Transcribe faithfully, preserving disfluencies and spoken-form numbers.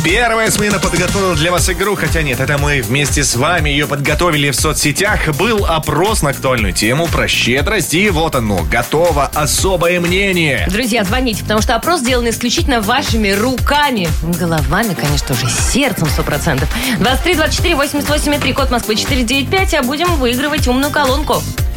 Первая смена подготовила для вас игру, хотя нет, это мы вместе с вами ее подготовили в соцсетях. Был опрос на актуальную тему про щедрость, и вот оно, готово особое мнение. Друзья, звоните, потому что опрос сделан исключительно вашими руками. Головами, конечно, уже сердцем сто процентов. двадцать три двадцать четыре восемьдесят восемь три, код Москвы четыреста девяносто пять, а будем выигрывать умную колонку.